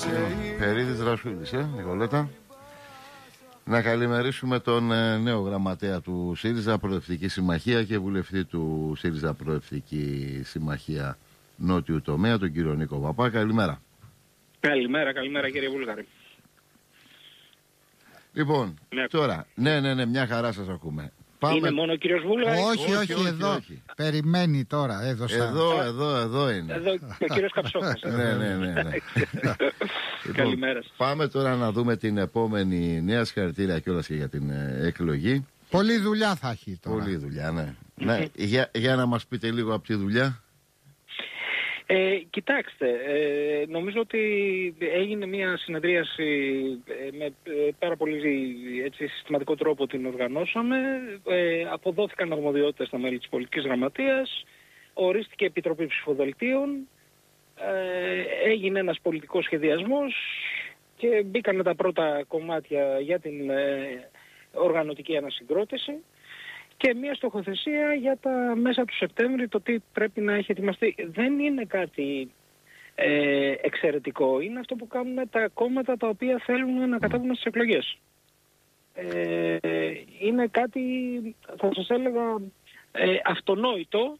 Περίδης Ρασούλης, Νικολέτα. Να καλημερίσουμε τον νέο γραμματέα του ΣΥΡΙΖΑ Προοδευτική Συμμαχία και βουλευτή του ΣΥΡΙΖΑ Προοδευτική Συμμαχία Νότιου Τομέα, τον κύριο Νίκο Παπά. Καλημέρα. Καλημέρα κύριε Βούλγαρη. Λοιπόν, τώρα, ναι, μια χαρά σας ακούμε. Πάμε. Είναι μόνο ο κύριος Βούλγαρης? Όχι, εδώ. Περιμένει τώρα, έδωσα. Εδώ είναι. Εδώ και ο κύριος Καψόχας. Ναι. Καλημέρα. Πάμε τώρα να δούμε την επόμενη νέα. Συγχαρητήρια κιόλας και για την εκλογή. Πολλή δουλειά θα έχει τώρα. Πολλή δουλειά, ναι. Για να μας πείτε λίγο από τη δουλειά. Κοιτάξτε, νομίζω ότι έγινε μια συνεδρίαση με πάρα πολύ συστηματικό τρόπο την οργανώσαμε. Αποδόθηκαν αρμοδιότητες στα μέλη της πολιτικής γραμματείας, ορίστηκε επιτροπή ψηφοδελτίων, έγινε ένας πολιτικός σχεδιασμός και μπήκαν τα πρώτα κομμάτια για την οργανωτική ανασυγκρότηση και μια στοχοθεσία για τα μέσα του Σεπτέμβρη, το τι πρέπει να έχει ετοιμαστεί. Δεν είναι κάτι εξαιρετικό. Είναι αυτό που κάνουν τα κόμματα τα οποία θέλουν να κατέβουν στις εκλογές. Είναι κάτι, θα σας έλεγα, αυτονόητο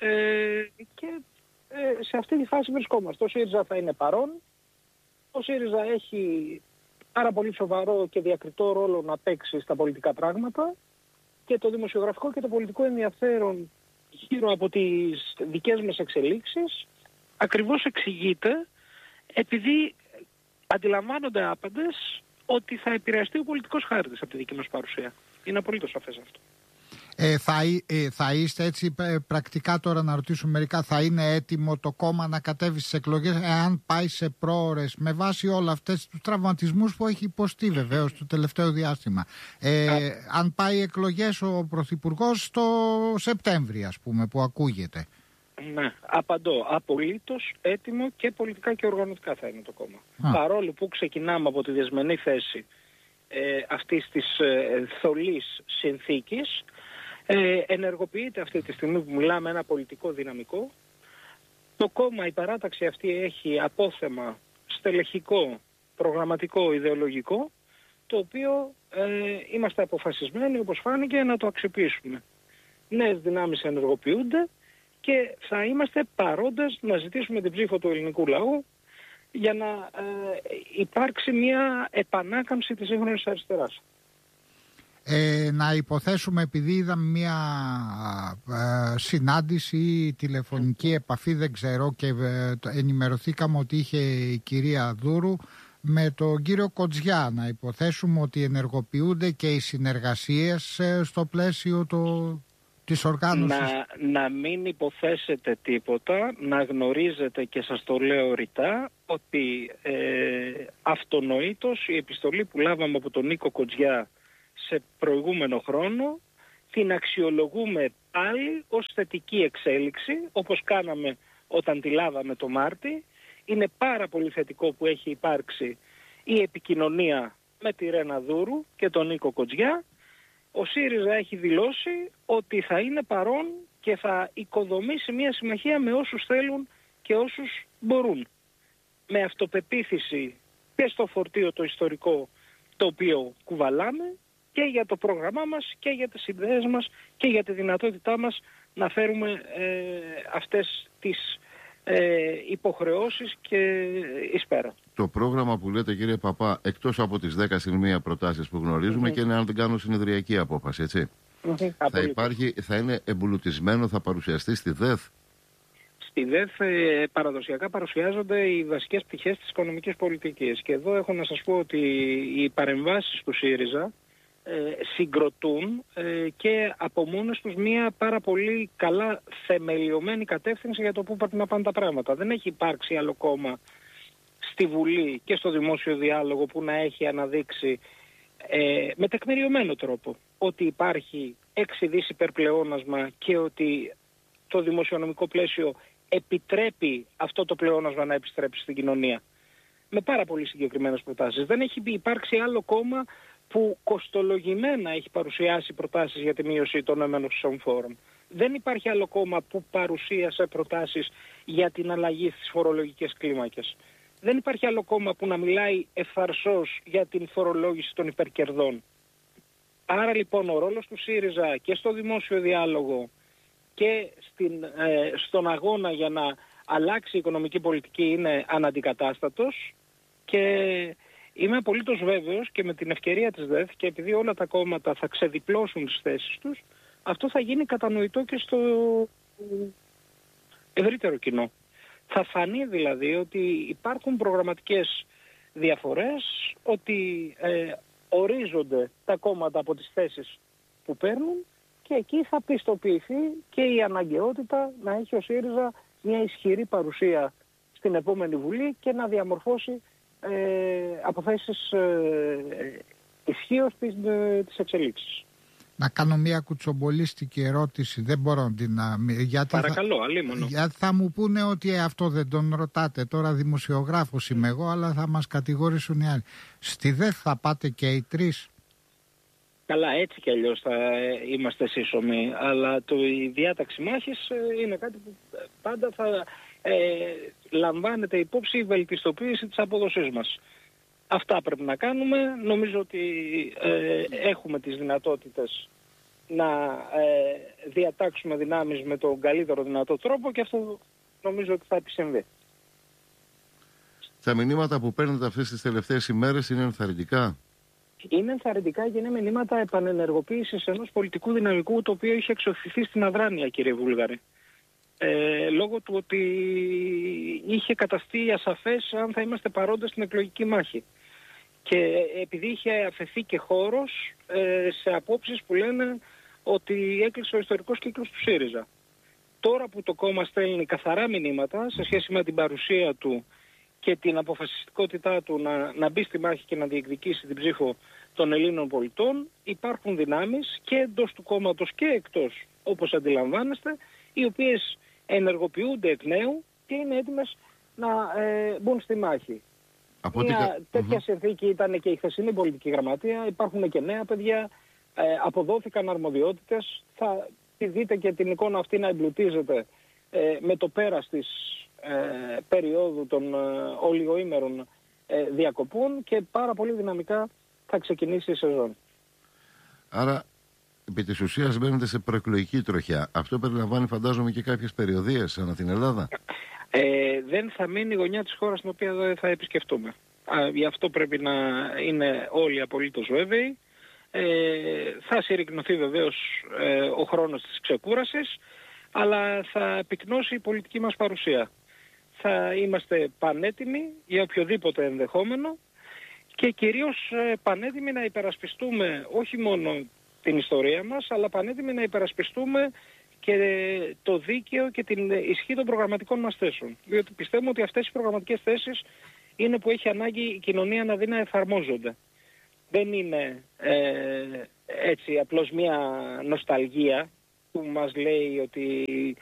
και σε αυτή τη φάση βρισκόμαστε. Ο ΣΥΡΙΖΑ θα είναι παρόν. Ο ΣΥΡΙΖΑ έχει πάρα πολύ σοβαρό και διακριτό ρόλο να παίξει στα πολιτικά πράγματα. Και το δημοσιογραφικό και το πολιτικό ενδιαφέρον γύρω από τις δικές μας εξελίξεις ακριβώς εξηγείται επειδή αντιλαμβάνονται άπαντες ότι θα επηρεαστεί ο πολιτικός χάρτης από τη δική μας παρουσία. Είναι απολύτως σαφές αυτό. Θα είστε έτσι πρακτικά τώρα, να ρωτήσω μερικά, θα είναι έτοιμο το κόμμα να κατέβει στις εκλογές εάν πάει σε πρόορες, με βάση όλα αυτές τους τραυματισμούς που έχει υποστεί βεβαίως το τελευταίο διάστημα? Αν πάει εκλογές ο Πρωθυπουργός το Σεπτέμβρη, ας πούμε, που ακούγεται? Ναι, απαντώ. Απολύτως έτοιμο και πολιτικά και οργανωτικά θα είναι το κόμμα. Παρόλο που ξεκινάμε από τη δεσμενή θέση αυτής της θολής συνθήκης, ενεργοποιείται αυτή τη στιγμή που μιλάμε ένα πολιτικό δυναμικό. Το κόμμα, η παράταξη αυτή έχει απόθεμα στελεχικό, προγραμματικό, ιδεολογικό, το οποίο είμαστε αποφασισμένοι, όπως φάνηκε, να το αξιοποιήσουμε. Νέες δυνάμεις ενεργοποιούνται και θα είμαστε παρόντες να ζητήσουμε την ψήφο του ελληνικού λαού για να υπάρξει μια επανάκαμψη της σύγχρονης αριστεράς. Να υποθέσουμε, επειδή είδαμε μια συνάντηση ή τηλεφωνική επαφή, δεν ξέρω, και ενημερωθήκαμε ότι είχε η κυρία Δούρου με τον κύριο Κοτζιά, να υποθέσουμε ότι ενεργοποιούνται και οι συνεργασίες στο πλαίσιο της οργάνωσης? Να μην υποθέσετε τίποτα, να γνωρίζετε, και σας το λέω ρητά, ότι αυτονοήτως η επιστολή που λάβαμε από τον Νίκο Κοτζιά σε προηγούμενο χρόνο την αξιολογούμε πάλι ως θετική εξέλιξη, όπως κάναμε όταν τη λάβαμε το Μάρτι. Είναι πάρα πολύ θετικό που έχει υπάρξει η επικοινωνία με τη Ρένα Δούρου και τον Νίκο Κοτζιά. Ο ΣΥΡΙΖΑ έχει δηλώσει ότι θα είναι παρόν και θα οικοδομήσει μια συμμαχία με όσους θέλουν και όσους μπορούν. Με αυτοπεποίθηση και στο φορτίο το ιστορικό το οποίο κουβαλάμε, και για το πρόγραμμά μας και για τις ιδέες μας και για τη δυνατότητά μας να φέρουμε αυτές τις υποχρεώσεις και εις πέρα. Το πρόγραμμα που λέτε, κύριε Παπά, εκτός από τις 10-1 προτάσεις που γνωρίζουμε, και είναι, αν δεν κάνω, συνεδριακή απόφαση, έτσι, θα είναι εμπλουτισμένο, θα παρουσιαστεί στη ΔΕΘ? Στη ΔΕΘ παραδοσιακά παρουσιάζονται οι βασικές πτυχές της οικονομικής πολιτικής, και εδώ έχω να σας πω ότι οι παρεμβάσεις του ΣΥΡΙΖΑ συγκροτούν και από μόνες τους μια πάρα πολύ καλά θεμελιωμένη κατεύθυνση για το πού πρέπει να πάνε τα πράγματα. Δεν έχει υπάρξει άλλο κόμμα στη Βουλή και στο δημόσιο διάλογο που να έχει αναδείξει με τεκμηριωμένο τρόπο ότι υπάρχει 6 δις υπερπλεόνασμα και ότι το δημοσιονομικό πλαίσιο επιτρέπει αυτό το πλεόνασμα να επιστρέψει στην κοινωνία. Με πάρα πολύ συγκεκριμένες προτάσεις. Δεν έχει υπάρξει άλλο κόμμα που κοστολογημένα έχει παρουσιάσει προτάσεις για τη μείωση των έμενων φόρων. Δεν υπάρχει άλλο κόμμα που παρουσίασε προτάσεις για την αλλαγή στις φορολογικές κλίμακες. Δεν υπάρχει άλλο κόμμα που να μιλάει ευθαρσώς για την φορολόγηση των υπερκερδών. Άρα λοιπόν ο ρόλος του ΣΥΡΙΖΑ και στο δημόσιο διάλογο και στον αγώνα για να αλλάξει η οικονομική πολιτική είναι αναντικατάστατος, και είμαι απολύτως βέβαιος και με την ευκαιρία της ΔΕΘ, και επειδή όλα τα κόμματα θα ξεδιπλώσουν τις θέσεις τους, αυτό θα γίνει κατανοητό και στο ευρύτερο κοινό. Θα φανεί δηλαδή ότι υπάρχουν προγραμματικές διαφορές, ότι ορίζονται τα κόμματα από τις θέσεις που παίρνουν, και εκεί θα πιστοποιηθεί και η αναγκαιότητα να έχει ο ΣΥΡΙΖΑ μια ισχυρή παρουσία στην επόμενη Βουλή και να διαμορφώσει αποθέσεις ισχύως της εξελίξης. Να κάνω μια κουτσομπολίστικη ερώτηση, δεν μπορώ να την... Παρακαλώ, αλίμονο. Γιατί θα μου πούνε ότι αυτό δεν τον ρωτάτε, τώρα δημοσιογράφος είμαι εγώ, αλλά θα μας κατηγορήσουν οι άλλοι. Στη ΔΕΘ θα πάτε και οι τρεις? Καλά, έτσι κι αλλιώς θα είμαστε σύσσωμοι, αλλά η διάταξη μάχης είναι κάτι που πάντα θα λαμβάνεται υπόψη η βελτιστοποίηση της απόδοσής μας. Αυτά πρέπει να κάνουμε. Νομίζω ότι έχουμε τις δυνατότητες να διατάξουμε δυνάμεις με τον καλύτερο δυνατό τρόπο, και αυτό νομίζω ότι θα επισυμβεί. Τα μηνύματα που παίρνετε αυτές τις τελευταίες ημέρες είναι ενθαρρυντικά? Είναι ενθαρρυντικά και είναι μηνύματα επανενεργοποίησης ενός πολιτικού δυναμικού το οποίο είχε εξοφηθεί στην αδράνεια, κύριε Βούλγαρη. Λόγω του ότι είχε καταστεί ασαφές αν θα είμαστε παρόντες στην εκλογική μάχη. Και επειδή είχε αφαιθεί και χώρος σε απόψεις που λένε ότι έκλεισε ο ιστορικός κύκλος του ΣΥΡΙΖΑ. Τώρα που το κόμμα στέλνει καθαρά μηνύματα σε σχέση με την παρουσία του και την αποφασιστικότητά του να μπει στη μάχη και να διεκδικήσει την ψήφο των Ελλήνων πολιτών, υπάρχουν δυνάμεις και εντός του κόμματος και εκτός, όπως αντιλαμβάνεστε, οι οποίες ενεργοποιούνται εκ νέου και είναι έτοιμες να μπουν στη μάχη. Μια τέτοια συνθήκη ήταν και η χθεσινή πολιτική γραμματεία. Υπάρχουν και νέα παιδιά, αποδόθηκαν αρμοδιότητες. Θα δείτε και την εικόνα αυτή να εμπλουτίζεται με το πέρας της περίοδου των ολιγοήμερων διακοπών, και πάρα πολύ δυναμικά θα ξεκινήσει η σεζόν. Άρα, επί της ουσίας μπαίνετε σε προεκλογική τροχιά. Αυτό περιλαμβάνει, φαντάζομαι, και κάποιες περιοδίες ανά την Ελλάδα? Δεν θα μείνει η γωνιά της χώρας την οποία δεν θα επισκεφτούμε. Γι' αυτό πρέπει να είναι όλοι απολύτως βέβαιοι. Θα συρρικνωθεί βεβαίως ο χρόνος της ξεκούρασης, αλλά θα πυκνώσει η πολιτική μας παρουσία. Θα είμαστε πανέτοιμοι για οποιοδήποτε ενδεχόμενο, και κυρίως πανέτοιμοι να υπερασπιστούμε όχι μόνο την ιστορία μας, αλλά πανέτοιμοι να υπερασπιστούμε και το δίκαιο και την ισχύ των προγραμματικών μας θέσεων. Διότι πιστεύουμε ότι αυτές οι προγραμματικές θέσεις είναι που έχει ανάγκη η κοινωνία να δει να εφαρμόζονται. Δεν είναι έτσι απλώς μια νοσταλγία που μας λέει ότι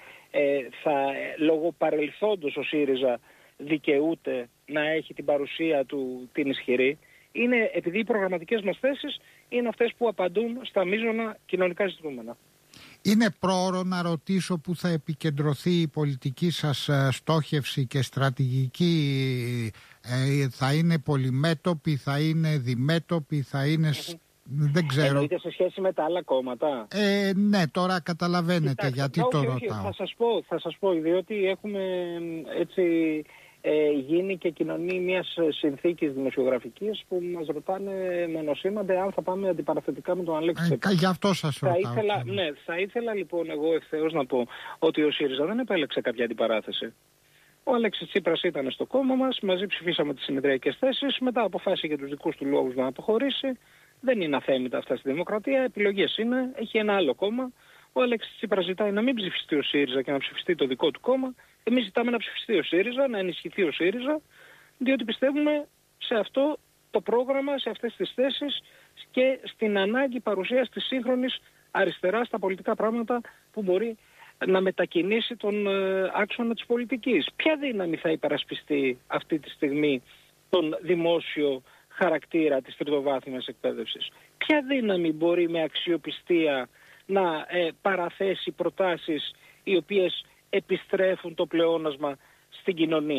λόγω παρελθόντος ο ΣΥΡΙΖΑ δικαιούται να έχει την παρουσία του την ισχυρή. Είναι επειδή οι προγραμματικές μας θέσεις είναι αυτές που απαντούν στα μείζωνα κοινωνικά ζητούμενα. Είναι πρόωρο να ρωτήσω που θα επικεντρωθεί η πολιτική σας στόχευση και στρατηγική? Θα είναι πολυμέτωπη, θα είναι διμέτωπη, θα είναι... Δεν ξέρω. Εννοείται σε σχέση με τα άλλα κόμματα? Ναι, τώρα καταλαβαίνετε. Κοιτάξτε, γιατί το ρωτάω. Θα σας πω, διότι έχουμε έτσι γίνει και κοινωνεί μιας συνθήκης δημοσιογραφικής που μας ρωτάνε μονοσήμαντα αν θα πάμε αντιπαραθετικά με τον Αλέξη Τσίπρα. Γι' αυτό σας ρωτάω. Θα ήθελα λοιπόν εγώ ευθέως να πω ότι ο ΣΥΡΙΖΑ δεν επέλεξε κάποια αντιπαράθεση. Ο Αλέξης Τσίπρας ήταν στο κόμμα μας, μαζί ψηφίσαμε τις συνεδριακές θέσεις, μετά αποφάσισε για τους δικούς του λόγους να αποχωρήσει. Δεν είναι αθέμητα αυτά στη δημοκρατία, επιλογές είναι, έχει ένα άλλο κόμμα. Ο Αλέξης Τσίπρας ζητάει να μην ψηφιστεί ο ΣΥΡΙΖΑ και να ψηφιστεί το δικό του κόμμα. Εμείς ζητάμε να ψηφιστεί ο ΣΥΡΙΖΑ, να ενισχυθεί ο ΣΥΡΙΖΑ, διότι πιστεύουμε σε αυτό το πρόγραμμα, σε αυτές τις θέσεις και στην ανάγκη παρουσίας της σύγχρονης αριστεράς στα πολιτικά πράγματα που μπορεί να μετακινήσει τον άξονα της πολιτικής. Ποια δύναμη θα υπερασπιστεί αυτή τη στιγμή τον δημόσιο χαρακτήρα της τριτοβάθμιας εκπαίδευσης? Ποια δύναμη μπορεί με αξιοπιστία να παραθέσει προτάσεις οι οποίες επιστρέφουν το πλεόνασμα στην κοινωνία?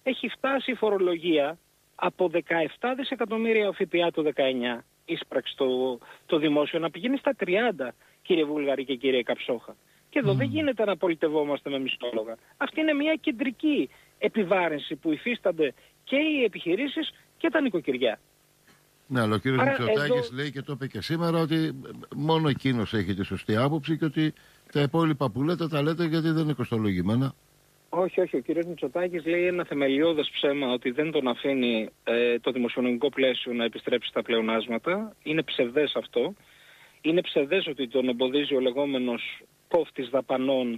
έχει φτάσει η φορολογία από 17 δισεκατομμύρια ΦΠΑ το 19, ίσπραξη το δημόσιο, να πηγαίνει στα 30, κύριε Βούλγαρη και κύριε Καψόχα. Και εδώ δεν γίνεται να πολιτευόμαστε με μισθόλογα. Αυτή είναι μια κεντρική επιβάρυνση που υφίστανται και οι επιχειρήσεις και τα νοικοκυριά. Ναι, αλλά ο κύριος Μητσοτάκης λέει και το είπε και σήμερα ότι μόνο εκείνος έχει τη σωστή άποψη και ότι τα υπόλοιπα που λέτε τα λέτε γιατί δεν είναι κοστολογημένα. Όχι, ο κύριος Μητσοτάκης λέει ένα θεμελιώδες ψέμα ότι δεν τον αφήνει το δημοσιονομικό πλαίσιο να επιστρέψει στα πλεονάσματα. Είναι ψευδές αυτό. Είναι ψευδές ότι τον εμποδίζει ο λεγόμενος κόφτης δαπανών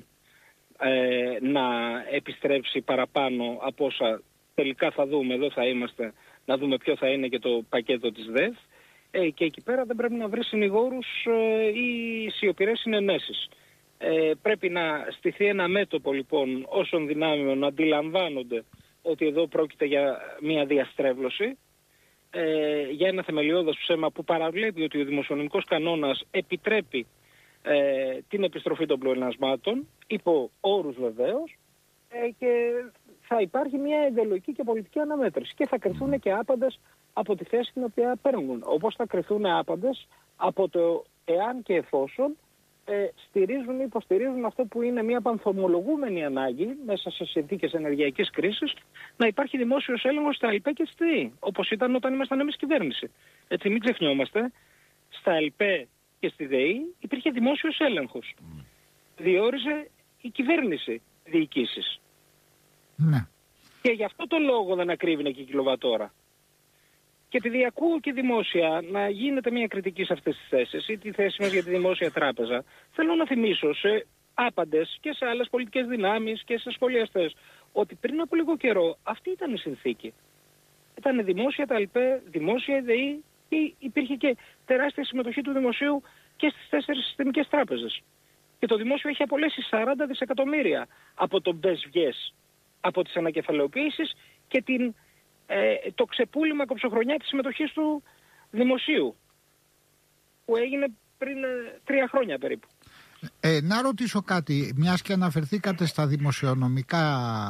να επιστρέψει παραπάνω από όσα τελικά θα δούμε. Εδώ θα είμαστε να δούμε ποιο θα είναι και το πακέτο της ΔΕΔ. Και εκεί πέρα δεν πρέπει να βρει συνηγόρους ή σιωπηρές συνενέσεις. Πρέπει να στηθεί ένα μέτωπο λοιπόν όσων δυνάμεων να αντιλαμβάνονται ότι εδώ πρόκειται για μια διαστρέβλωση, για ένα θεμελιώδες ψέμα που παραβλέπει ότι ο δημοσιονομικός κανόνας επιτρέπει την επιστροφή των πλεονασμάτων, υπό όρους βεβαίως, και θα υπάρχει μια ιδεολογική και πολιτική αναμέτρηση και θα κρυθούν και άπαντες από τη θέση την οποία παίρνουν. Όπως θα κρυθούν άπαντες από το εάν και εφόσον στηρίζουν ή υποστηρίζουν αυτό που είναι μια πανθομολογούμενη ανάγκη μέσα σε συνθήκες ενεργειακής κρίσης, να υπάρχει δημόσιος έλεγχος στα ΕΛΠΕ και στη ΔΕΗ, όπως ήταν όταν ήμασταν εμείς κυβέρνηση. Έτσι, μην ξεχνιόμαστε, στα ΕΛΠΕ και στη ΔΕΗ υπήρχε δημόσιος έλεγχος. Διόριζε η κυβέρνηση διοικήσεις. Ναι. Και γι' αυτό το λόγο δεν ακρίβεινε και η κιλοβατόρα. Και επειδή ακούω και δημόσια να γίνεται μια κριτική σε αυτές τις θέσεις ή τη θέση μας για τη δημόσια τράπεζα, θέλω να θυμίσω σε άπαντες και σε άλλες πολιτικές δυνάμεις και σε σχολιαστές ότι πριν από λίγο καιρό αυτή ήταν η συνθήκη. Ήταν δημόσια τα ΕΛΠΕ, δημόσια η ΔΕΗ και υπήρχε και τεράστια συμμετοχή του δημοσίου και στις 4 συστημικές τράπεζες. Και το δημόσιο έχει απολέσει 40 δισεκατομμύρια από τον μπες-βγες, από τις ανακεφαλαιοποίησεις και το ξεπούλημα κοψοχρονιά της συμμετοχής του δημοσίου που έγινε πριν 3 χρόνια περίπου. Να ρωτήσω κάτι, μιας και αναφερθήκατε στα δημοσιονομικά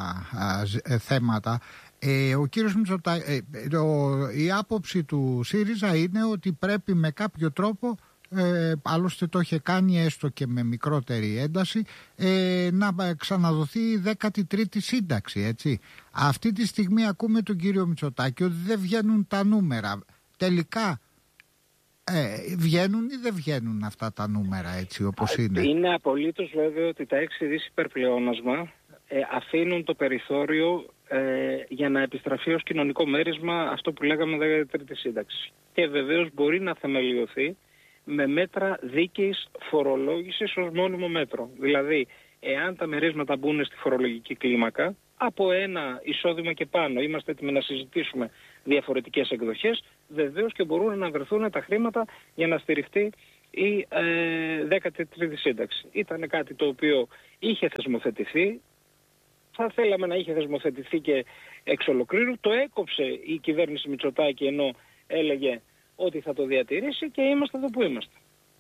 θέματα. Ο κύριος Μητσοτάκης, η άποψη του ΣΥΡΙΖΑ είναι ότι πρέπει με κάποιο τρόπο, άλλωστε το είχε κάνει έστω και με μικρότερη ένταση, να ξαναδοθεί η 13η σύνταξη, έτσι. Αυτή τη στιγμή ακούμε τον κύριο Μητσοτάκη ότι δεν βγαίνουν τα νούμερα. Τελικά βγαίνουν ή δεν βγαίνουν αυτά τα νούμερα έτσι όπως είναι? Είναι απολύτως βέβαιο ότι τα 6 δις υπερπλεόνασμα αφήνουν το περιθώριο για να επιστραφεί ως κοινωνικό μέρισμα αυτό που λέγαμε 13η σύνταξη. Και βεβαίως μπορεί να θεμελιωθεί με μέτρα δίκαιης φορολόγησης ως μόνιμο μέτρο. Δηλαδή, εάν τα μερίσματα μπουν στη φορολογική κλίμακα, από ένα εισόδημα και πάνω είμαστε έτοιμοι να συζητήσουμε διαφορετικές εκδοχές, βεβαίως και μπορούν να βρεθούν τα χρήματα για να στηριχτεί η 13η σύνταξη. Ήταν κάτι το οποίο είχε θεσμοθετηθεί, θα θέλαμε να είχε θεσμοθετηθεί και εξ ολοκλήρου, το έκοψε η κυβέρνηση Μητσοτάκη ενώ έλεγε ότι θα το διατηρήσει και είμαστε εδώ που είμαστε.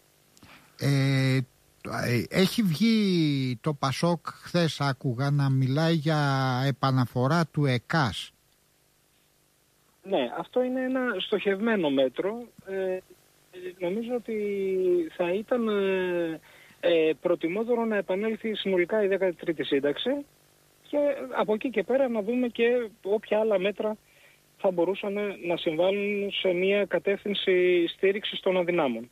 Έχει βγει το Πασόκ, χθες άκουγα να μιλάει για επαναφορά του ΕΚΑΣ. Ναι, αυτό είναι ένα στοχευμένο μέτρο. Νομίζω ότι θα ήταν προτιμότερο να επανέλθει συνολικά η 13η σύνταξη και από εκεί και πέρα να δούμε και όποια άλλα μέτρα θα μπορούσαν να συμβάλλουν σε μια κατεύθυνση στήριξης των αδυνάμων.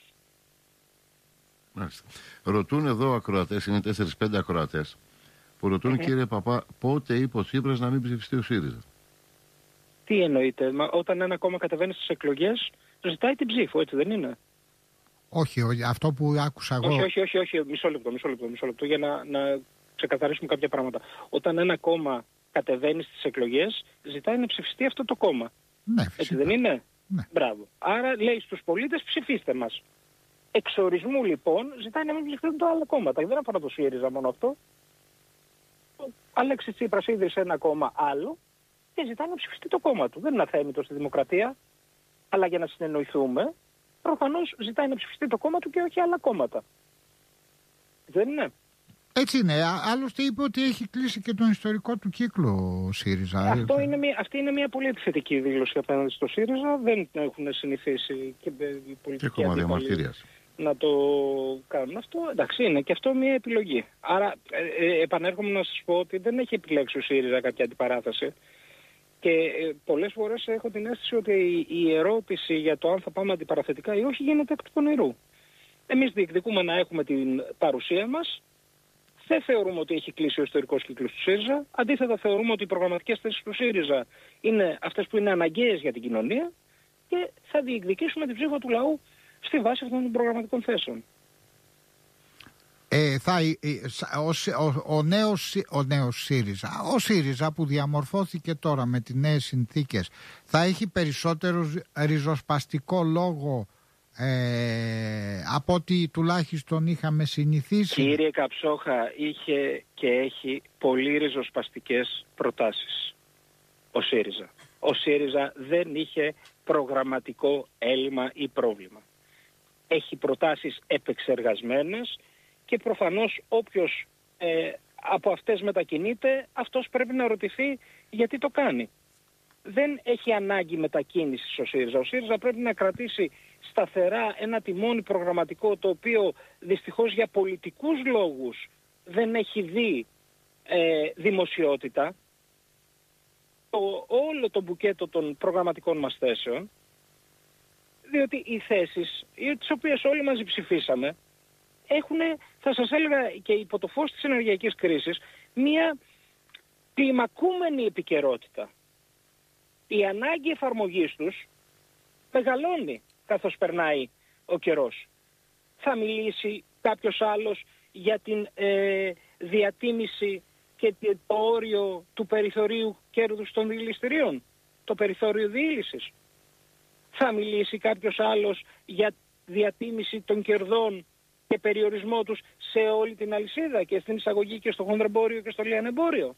Μάλιστα. Ρωτούν εδώ ακροατές, είναι 4-5 ακροατές, που ρωτούν κύριε Παπά, πότε είπε ο Τσίπρας να μην ψηφιστεί ο ΣΥΡΙΖΑ? Τι εννοείται? Όταν ένα κόμμα κατεβαίνει στις εκλογές, ζητάει την ψήφο, έτσι δεν είναι? Όχι, αυτό που άκουσα εγώ. Όχι. Μισό λεπτό για να ξεκαθαρίσουμε κάποια πράγματα. Όταν ένα κόμμα κατεβαίνει στις εκλογές, ζητάει να ψηφιστεί αυτό το κόμμα. Ναι, έτσι δεν είναι? Ναι. Μπράβο. Άρα λέει στους πολίτες ψηφίστε μας. Εξορισμού λοιπόν ζητάει να μην ψηφίσουν τα άλλα κόμματα. Δεν αφορά το ΣΥΡΙΖΑ μόνο αυτό. Ο Αλέξης Τσίπρας ίδρυσε ένα κόμμα άλλο και ζητάει να ψηφιστεί το κόμμα του. Δεν είναι αθέμητο στη δημοκρατία, αλλά για να συνεννοηθούμε, προφανώς ζητάει να ψηφιστεί το κόμμα του και όχι άλλα κόμματα. Δεν είναι? Έτσι είναι. Άλλωστε είπε ότι έχει κλείσει και τον ιστορικό του κύκλο ο ΣΥΡΙΖΑ. Αυτή είναι μια πολύ επιθετική δήλωση απέναντι στο ΣΥΡΙΖΑ. Δεν έχουν συνηθίσει και οι πολιτικοί αντίπαλοι να το κάνουν αυτό. Εντάξει, είναι και αυτό μια επιλογή. Άρα επανέρχομαι να σας πω ότι δεν έχει επιλέξει ο ΣΥΡΙΖΑ κάποια αντιπαράθεση. Και πολλές φορές έχω την αίσθηση ότι η ερώτηση για το αν θα πάμε αντιπαραθετικά ή όχι γίνεται εκ του πονηρού. Εμείς διεκδικούμε να έχουμε την παρουσία μας. Δεν θεωρούμε ότι έχει κλείσει ο ιστορικός κύκλος του ΣΥΡΙΖΑ. Αντίθετα, θεωρούμε ότι οι προγραμματικές θέσεις του ΣΥΡΙΖΑ είναι αυτές που είναι αναγκαίες για την κοινωνία και θα διεκδικήσουμε την ψήφο του λαού στη βάση αυτών των προγραμματικών θέσεων. Ο νέος ΣΥΡΙΖΑ, ο ΣΥΡΙΖΑ που διαμορφώθηκε τώρα με τις νέες συνθήκες, θα έχει περισσότερο ριζοσπαστικό λόγο από ό,τι τουλάχιστον είχαμε συνηθίσει? Κύριε Καψόχα, είχε και έχει πολύ ριζοσπαστικές προτάσεις ο ΣΥΡΙΖΑ. Ο ΣΥΡΙΖΑ δεν είχε προγραμματικό έλλειμμα ή πρόβλημα. Έχει προτάσεις επεξεργασμένες και προφανώς όποιος από αυτές μετακινείται, αυτός πρέπει να ρωτηθεί γιατί το κάνει. Δεν έχει ανάγκη μετακίνησης ο ΣΥΡΙΖΑ. Ο ΣΥΡΙΖΑ πρέπει να κρατήσει σταθερά ένα τιμόνι προγραμματικό, το οποίο δυστυχώς για πολιτικούς λόγους δεν έχει δει δημοσιότητα. Όλο το μπουκέτο των προγραμματικών μας θέσεων, διότι οι θέσεις, τις οποίες όλοι μαζί ψηφίσαμε, έχουν, θα σας έλεγα και υπό το φως της ενεργειακής κρίσης, μια κλιμακούμενη επικαιρότητα. Η ανάγκη εφαρμογής τους μεγαλώνει καθώς περνάει ο καιρός. Θα μιλήσει κάποιος άλλος για την διατίμηση και το όριο του περιθωρίου κέρδους των διηληστηρίων, το περιθώριο διήλυσης. Θα μιλήσει κάποιος άλλος για διατίμηση των κερδών και περιορισμό τους σε όλη την αλυσίδα, και στην εισαγωγή και στο χονδρεμπόριο και στο λιανεμπόριο?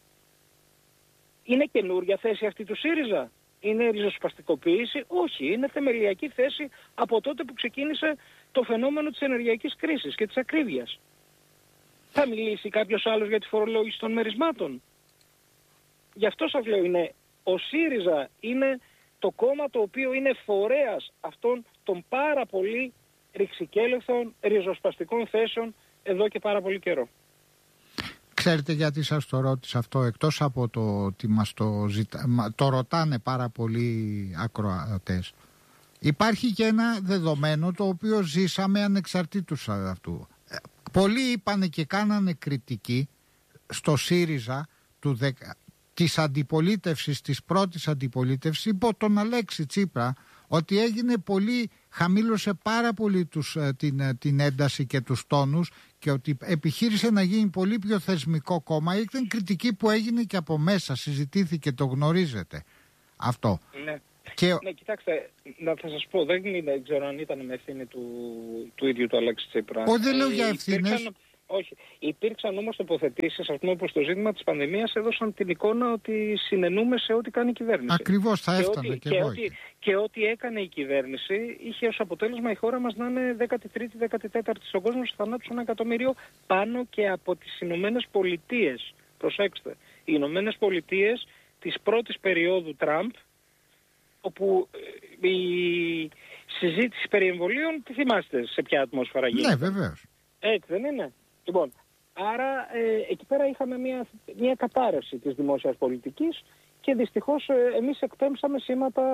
Είναι καινούρια θέση αυτή του ΣΥΡΙΖΑ? Είναι ριζοσπαστικοποίηση? Όχι, είναι θεμελιακή θέση από τότε που ξεκίνησε το φαινόμενο της ενεργειακής κρίσης και της ακρίβειας. Θα μιλήσει κάποιος άλλος για τη φορολόγηση των μερισμάτων? Γι' αυτό σας λέω, ο ΣΥΡΙΖΑ είναι το κόμμα το οποίο είναι φορέας αυτών των πάρα πολύ ρηξικέλευθων ριζοσπαστικών θέσεων εδώ και πάρα πολύ καιρό. Ξέρετε γιατί σας το ρώτησα αυτό, εκτός από το ότι μας το ρωτάνε πάρα πολλοί ακροατές? Υπάρχει και ένα δεδομένο το οποίο ζήσαμε ανεξαρτήτως αυτού. Πολλοί είπανε και κάνανε κριτική στο ΣΥΡΙΖΑ της αντιπολίτευσης, της πρώτης αντιπολίτευσης, υπό τον Αλέξη Τσίπρα, ότι έγινε πολύ, χαμήλωσε πάρα πολύ την ένταση και τους τόνους και ότι επιχείρησε να γίνει πολύ πιο θεσμικό κόμμα. Ήταν κριτική που έγινε και από μέσα, συζητήθηκε, το γνωρίζετε αυτό. Ναι. Ναι, κοιτάξτε, θα σας πω, δεν ξέρω αν ήταν με ευθύνη του ίδιου του Αλέξη Τσίπρα. Δεν λέω για ευθύνες. Όχι. Υπήρξαν όμως τοποθετήσεις, ας πούμε, όπως το ζήτημα της πανδημίας έδωσαν την εικόνα ότι συνενούμε σε ό,τι κάνει η κυβέρνηση. Ακριβώς, θα έφτανε και εγώ. Και ό,τι έκανε η κυβέρνηση είχε ως αποτέλεσμα η χώρα μας να είναι 13η, 14η στον κόσμο σε θανάτους 1 εκατομμύριο, πάνω και από τις Ηνωμένες Πολιτείες. Προσέξτε, οι Ηνωμένες Πολιτείες της πρώτης περίοδου Τραμπ, όπου η συζήτηση περί εμβολίων, τι θυμάστε σε ποια ατμόσφαιρα γίνεται? Ναι, βεβαίως. Έτσι δεν είναι? Λοιπόν, άρα εκεί πέρα είχαμε μια κατάρρευση της δημόσιας πολιτικής και δυστυχώς εμείς εκπέμψαμε σήματα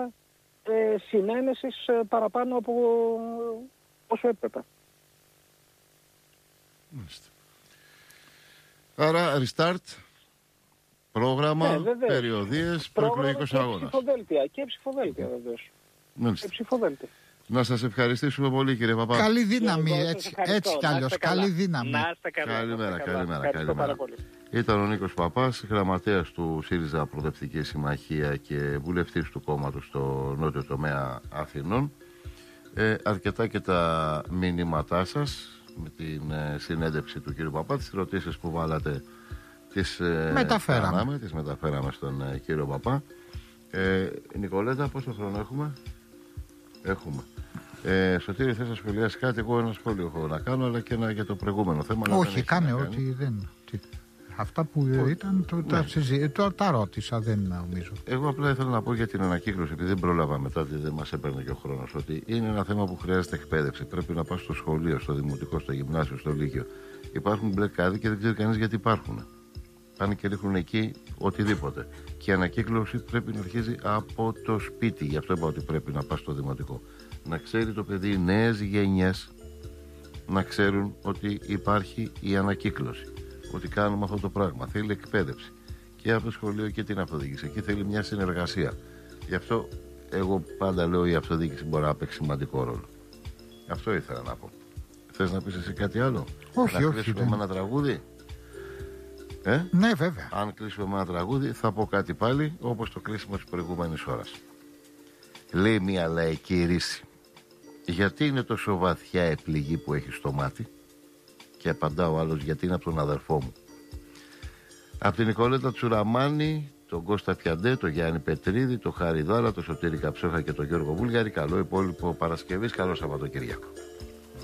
συνένεσης παραπάνω από όσο έπρεπε. Άρα restart, πρόγραμμα, περιοδίες, προεκλογικός αγώνας. Και ψηφοδέλτια βεβαίως. Ψηφοδέλτια. Να σας ευχαριστήσουμε πολύ, κύριε Παπά. Καλή δύναμη, έτσι κι αλλιώς. Καλή δύναμη. Καλημέρα. Ήταν ο Νίκος Παπάς, γραμματέας του ΣΥΡΙΖΑ Προοδευτική Συμμαχία και βουλευτής του κόμματος στο νότιο τομέα Αθηνών. Αρκετά και τα μηνύματά σας με την συνέντευξη του κύριου Παπά, τις ερωτήσεις που βάλατε τις μεταφέραμε στον κύριο Παπά. Νικολέτα, πόσο χρόνο έχουμε? Σωτήρη, θες να σχολιάσει κάτι? Εγώ ένα σχόλιο έχω να κάνω, αλλά και ένα για το προηγούμενο θέμα. Όχι, κάνε ό,τι δεν. Αυτά που ήταν, τα ρώτησα, δεν νομίζω. Εγώ απλά ήθελα να πω για την ανακύκλωση, επειδή δεν πρόλαβα μετά, γιατί δεν μας έπαιρνε και ο χρόνος, ότι είναι ένα θέμα που χρειάζεται εκπαίδευση. Πρέπει να πας στο σχολείο, στο δημοτικό, στο γυμνάσιο, στο λύκειο. Υπάρχουν μπλε κάδοι και δεν ξέρει κανείς γιατί υπάρχουν. Πάνε και ρίχνουν εκεί οτιδήποτε. Και η ανακύκλωση πρέπει να αρχίζει από το σπίτι. Γι' αυτό είπα ότι πρέπει να πας στο δημοτικό. Να ξέρει το παιδί, οι νέες γενιές να ξέρουν ότι υπάρχει η ανακύκλωση. Ότι κάνουμε αυτό το πράγμα. Θέλει εκπαίδευση και από το σχολείο και την αυτοδιοίκηση. Εκεί θέλει μια συνεργασία. Γι' αυτό εγώ πάντα λέω η αυτοδιοίκηση μπορεί να παίξει σημαντικό ρόλο. Αυτό ήθελα να πω. Θες να πεις εσύ κάτι άλλο? Όχι, να κλείσουμε με ένα τραγούδι? Ναι, βέβαια. Αν κλείσουμε με ένα τραγούδι θα πω κάτι πάλι, όπως το κλείσιμο της προηγούμενης ώρας. Λέει μια λαϊκή ρίση: γιατί είναι τόσο βαθιά η πληγή που έχει στο μάτι? Και απαντά ο άλλος: γιατί είναι από τον αδερφό μου. Από την Νικολέτα Τσουραμάνη, τον Κώστα Πιαντέ, τον Γιάννη Πετρίδη, τον Χάρη Δάρα, τον Σωτήρη Καψόχα και τον Γιώργο Βούλγαρη. Καλό υπόλοιπο Παρασκευής, καλό Σαββατοκύριακο.